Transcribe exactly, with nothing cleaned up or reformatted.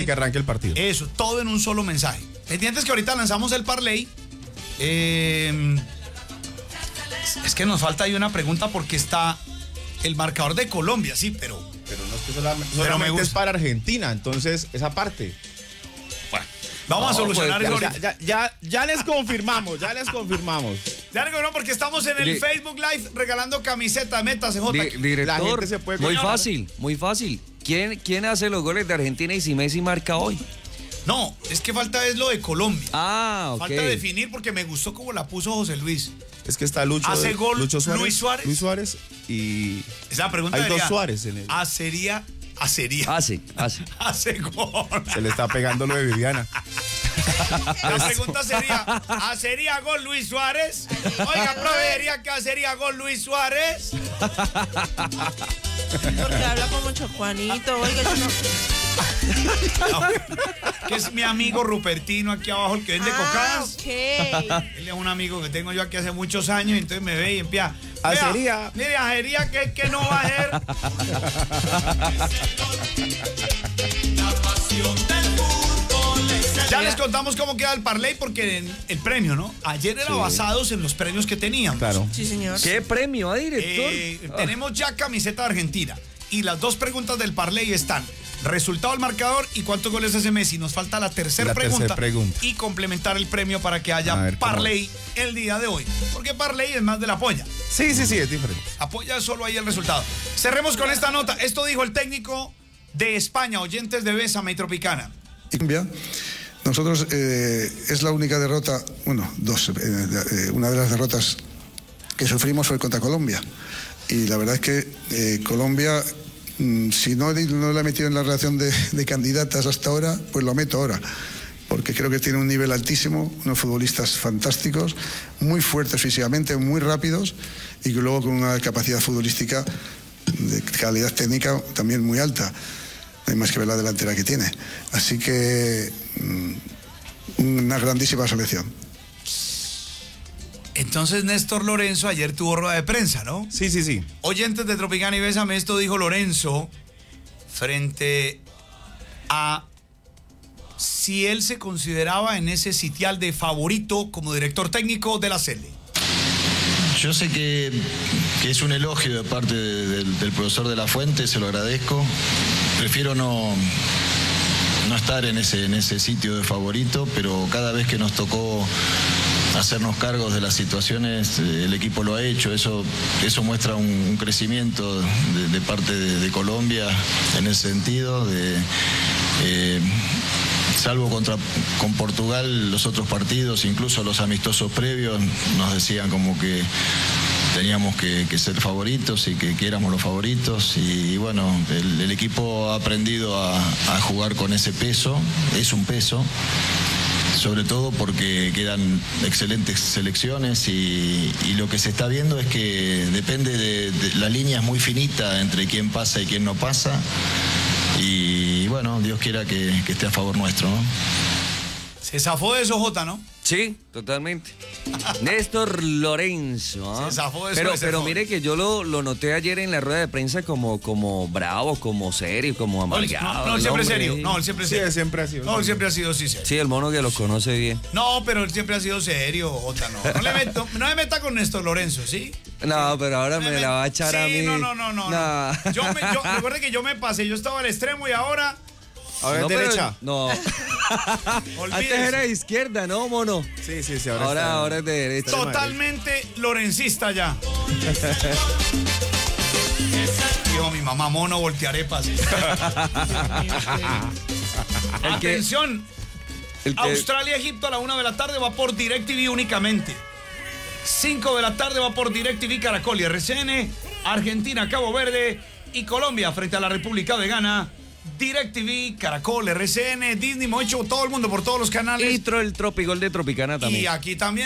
que arranque el partido. Eso, todo en un solo mensaje. Pendientes que ahorita lanzamos el parlay. Eh, es que nos falta ahí una pregunta porque está el marcador de Colombia, sí, pero... Pero no es que solamente, pero solamente me es gusta. para Argentina, entonces esa parte. Bueno, vamos No, a solucionar pues, eso ya, ahorita. ya, ya, ya les confirmamos, ya les confirmamos. Ya no, porque estamos en el Di- Facebook Live regalando camisetas, metas, C J. Di- La director, gente se puede muy coñar. fácil, muy fácil. ¿Quién, ¿Quién hace los goles de Argentina y si Messi marca hoy? No, es que falta es lo de Colombia. Ah, ok. Falta definir porque me gustó como la puso José Luis. Es que está Lucho, ¿Hace gol Lucho Suárez, Luis Suárez? Luis Suárez y Esa pregunta hay sería, dos Suárez en el... ¿Hacería, hacería, Hace, hace. hace gol? Se le está pegando lo de Viviana. La pregunta sería, ¿hacería gol Luis Suárez? Oiga, proveería que hacería gol Luis Suárez. Porque habla como Chocuanito, oiga, yo no... Que es mi amigo Rupertino aquí abajo, el que vende Ah, cocadas. ok. Él es un amigo que tengo yo aquí hace muchos años, y entonces me ve y empieza. Hacería. Mire, hacería que, que no va a ser. Ya les contamos cómo queda el parlay porque en- el premio, ¿no? Ayer era Sí. basados en los premios que teníamos. Claro. Sí, señor. ¿Qué premio, ah, director? Eh, Ah. Tenemos ya camiseta de Argentina. Y las dos preguntas del parlay están: resultado del marcador y cuántos goles hace Messi. Nos falta la tercera La pregunta, tercera pregunta. y complementar el premio para que A haya ver, ¿cómo parlay el día de hoy. Porque parlay es más de la polla. Sí, sí, sí, es diferente. Apoya solo ahí el resultado. Cerremos con esta nota. Esto dijo el técnico de España, oyentes de Bésame y Tropicana. Colombia. Nosotros eh, es la única derrota, bueno, dos, eh, eh, una de las derrotas que sufrimos fue contra Colombia. Y la verdad es que eh, Colombia, mm, si no, no la he metido en la relación de, de candidatas hasta ahora, pues lo meto ahora. Porque creo que tiene un nivel altísimo, unos futbolistas fantásticos, muy fuertes físicamente, muy rápidos y que luego con una capacidad futbolística de calidad técnica también muy alta. No hay más que ver la delantera que tiene. Así que mmm, una grandísima selección. Entonces Néstor Lorenzo ayer tuvo rueda de prensa, ¿no? Sí, sí, sí. Oyentes de Tropicana y Bésame, esto dijo Lorenzo frente a si él se consideraba en ese sitial de favorito como director técnico de la Sele. Yo sé que, que es un elogio de parte de- del, del profesor de la Fuente, se lo agradezco. Prefiero no, no estar en ese, en ese sitio de favorito, pero cada vez que nos tocó hacernos cargos de las situaciones, eh, el equipo lo ha hecho. Eso, eso muestra un, un crecimiento de, de parte de, de Colombia en ese sentido. De, eh, Salvo contra, con Portugal, los otros partidos, incluso los amistosos previos, nos decían como que teníamos que, que ser favoritos y que, que éramos los favoritos. Y, y bueno, el, el equipo ha aprendido a, a jugar con ese peso, es un peso, sobre todo porque quedan excelentes selecciones y, y lo que se está viendo es que depende de, de la línea es muy finita entre quién pasa y quién no pasa. Y bueno, Dios quiera que, que esté a favor nuestro, ¿no? Se zafó de eso, Jota, ¿no? Sí, totalmente. Néstor Lorenzo. ¿ah? Se zafó de eso Pero, de ser pero joven. mire que yo lo, lo noté ayer en la rueda de prensa como, como bravo, como serio, como No, él- amargado. no, no, él el siempre hombre. serio. No, él siempre Sí, serio. él siempre ha sido. No, él siempre ha sido sí serio. Sí, el mono que lo conoce bien. No, pero él siempre ha sido serio, Jota, no. No, le meto, no me meta con Néstor Lorenzo, ¿sí? No, pero ahora me met- la va a echar sí, a mí. no, no, no, no. Nah. no. Yo me, yo, recuerde que yo me pasé, yo estaba al extremo y ahora... Ahora No, es pero- derecha. No. Antes Olvídese. era de izquierda, ¿no, mono? Sí, sí, sí. Ahora, Ahora, está- ahora es de derecha. Totalmente lorencista ya. Dijo mi mamá, mono, voltearepas. El que- Atención, el que- Australia-Egipto a la una de la tarde va por DirecTV únicamente. cinco de la tarde va por DirecTV Caracol y R C N. Argentina, Cabo Verde y Colombia frente a la República de Ghana. DirecTV, Caracol, R C N, Disney, Mocho, todo el mundo por todos los canales. Y tro- el tropigol de Tropicana también. Y aquí también.